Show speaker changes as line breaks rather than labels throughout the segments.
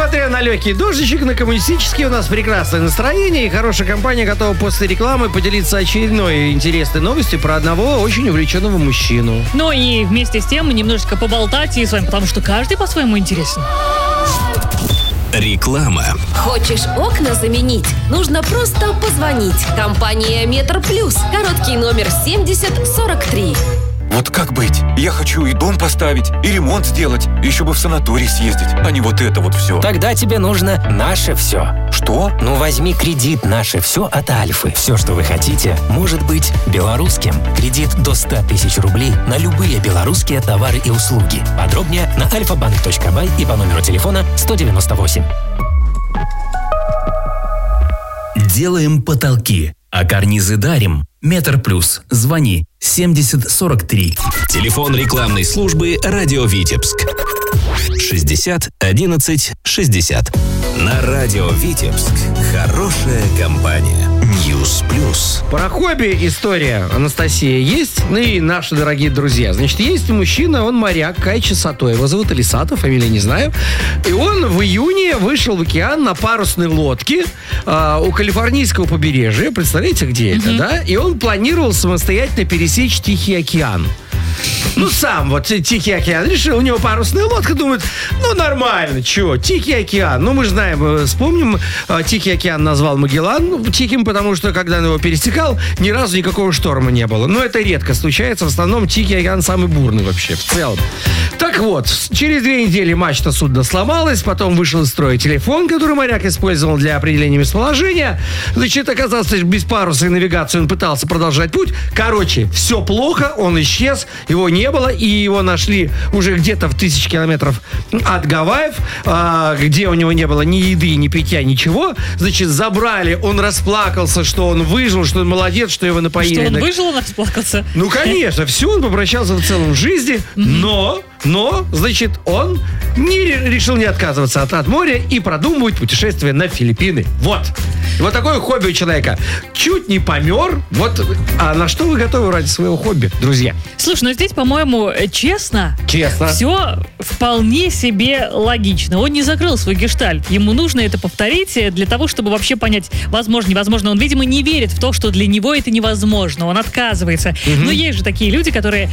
Несмотря на легкий дождичек, на коммунистический у нас прекрасное настроение, и хорошая компания готова после рекламы поделиться очередной интересной новостью про одного очень увлеченного мужчину.
Ну и вместе с тем немножечко поболтать и с вами, потому что каждый по-своему интересен.
Реклама.
Хочешь окна заменить? Нужно просто позвонить. Компания Метр Плюс. Короткий номер 7043.
Вот как быть? Я хочу и дом поставить, и ремонт сделать, еще бы в санаторий съездить, а не вот это вот все.
Тогда тебе нужно «Наше все».
Что?
Ну, возьми кредит «Наше все» от Альфы. Все, что вы хотите, может быть белорусским. Кредит до 100 тысяч рублей на любые белорусские товары и услуги. Подробнее на alfabank.by и по номеру телефона 198.
Делаем потолки, а карнизы дарим. Метр Плюс. Звони 7043.
Телефон рекламной службы «Радио Витебск». 60 11 60. На радио Витебск. Хорошая компания. News Plus.
Про хобби история, Анастасия, есть? Ну и наши дорогие друзья. Значит, есть мужчина, он моряк, Кайчи Сато. Его зовут или Сато, фамилия не знаю. И он в июне вышел в океан на парусной лодке у калифорнийского побережья. Представляете, где это, да? И он планировал самостоятельно пересечь Тихий океан. Ну, сам вот Тихий океан решил, у него парусная лодка, думает, ну, нормально, чего, Тихий океан. Ну, мы же знаем, вспомним, Тихий океан назвал Магеллан Тихим, потому что, когда он его пересекал, ни разу никакого шторма не было. Но это редко случается, в основном Тихий океан самый бурный вообще, в целом. Так вот, через 2 недели мачта судна сломалась, потом вышел из строя телефон, который моряк использовал для определения местоположения. Значит, оказалось, без паруса и навигации он пытался продолжать путь. Короче, все плохо, он исчез, его не было, и его нашли уже где-то в 1000 километров от Гавайев, где у него не было ни еды, ни питья, ничего. Значит, забрали, он расплакался, что он выжил, что он молодец, что его напоили.
Что он выжил, он расплакался?
Ну, конечно, все, он попрощался в целом в жизни, но, значит, он решил не отказываться от моря и продумывать путешествие на Филиппины. Вот. Вот такое хобби у человека. Чуть не помер. Вот. А на что вы готовы ради своего хобби, друзья?
Слушай, ну здесь, по-моему, честно, все вполне себе логично. Он не закрыл свой гештальт. Ему нужно это повторить для того, чтобы вообще понять, возможно, невозможно. Он, видимо, не верит в то, что для него это невозможно. Он отказывается. Но есть же такие люди, которые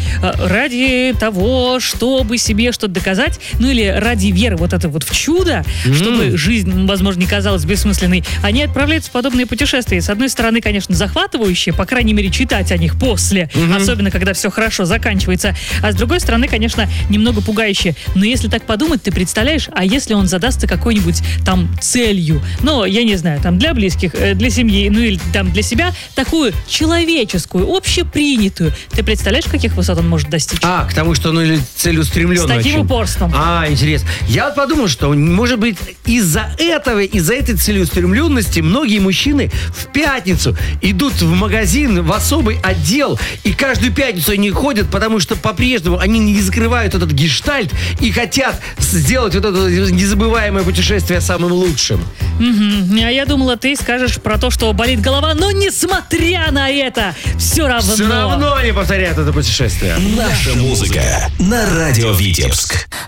ради того, чтобы себе что-то доказать, ну или ради веры вот это вот в чудо, чтобы жизнь, возможно, не казалась бессмысленной, они отправляются в подобные путешествия. С одной стороны, конечно, захватывающие, по крайней мере, читать о них после, особенно когда все хорошо заканчивается. А с другой стороны, конечно, немного пугающие. Но если так подумать, ты представляешь, а если он задастся какой-нибудь там целью, ну, я не знаю, там для близких, для семьи, ну или там для себя, такую человеческую, общепринятую. Ты представляешь, каких высот он может достичь?
К тому, что он или целеустремленный.
С таким упорством.
Интересно. Я вот подумал, что, может быть, из-за этой целеустремленности многие мужчины в пятницу идут в магазин, в особый отдел, и каждую пятницу они ходят, потому что по-прежнему они не закрывают этот гештальт и хотят сделать вот это незабываемое путешествие самым лучшим.
А я думала, ты скажешь про то, что болит голова, но несмотря на это, все равно
они повторяют это путешествие.
Наша музыка на радио Витебск.